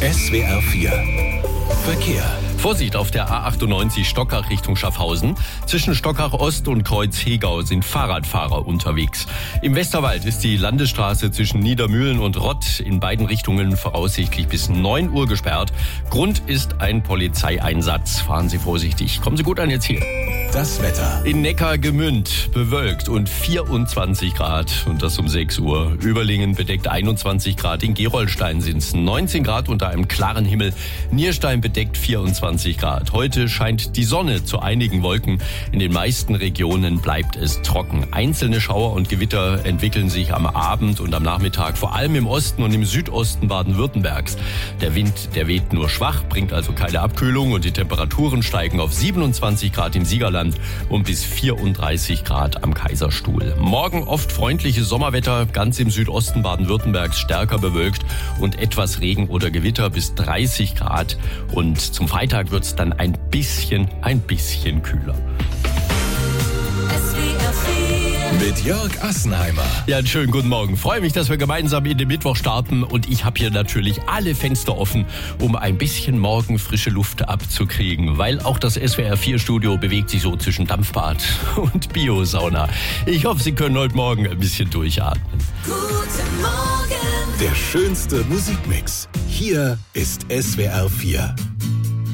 SWR 4 Verkehr. Vorsicht auf der A98 Stockach Richtung Schaffhausen. Zwischen Stockach Ost und Kreuz Hegau sind Fahrradfahrer unterwegs. Im Westerwald ist die Landesstraße zwischen Niedermühlen und Rott in beiden Richtungen voraussichtlich bis 9 Uhr gesperrt. Grund ist ein Polizeieinsatz. Fahren Sie vorsichtig. Kommen Sie gut an Ihr Ziel. Das Wetter. In Neckargemünd bewölkt und 24 Grad und das um 6 Uhr. Überlingen bedeckt 21 Grad. In Gerolstein sind es 19 Grad unter einem klaren Himmel. Nierstein bedeckt 24 Grad. Heute scheint die Sonne zu einigen Wolken. In den meisten Regionen bleibt es trocken. Einzelne Schauer und Gewitter entwickeln sich am Abend und am Nachmittag, vor allem im Osten und im Südosten Baden-Württembergs. Der Wind, der weht nur schwach, bringt also keine Abkühlung und die Temperaturen steigen auf 27 Grad im Siegerland und bis 34 Grad am Kaiserstuhl. Morgen oft freundliches Sommerwetter, ganz im Südosten Baden-Württembergs stärker bewölkt und etwas Regen oder Gewitter bis 30 Grad. Und zum Freitag wird es dann ein bisschen kühler. Mit Jörg Assenheimer. Ja, einen schönen guten Morgen. Freue mich, dass wir gemeinsam in den Mittwoch starten und ich habe hier natürlich alle Fenster offen, um ein bisschen morgen frische Luft abzukriegen, weil auch das SWR 4 Studio bewegt sich so zwischen Dampfbad und Biosauna. Ich hoffe, Sie können heute Morgen ein bisschen durchatmen. Guten Morgen. Der schönste Musikmix. Hier ist SWR 4.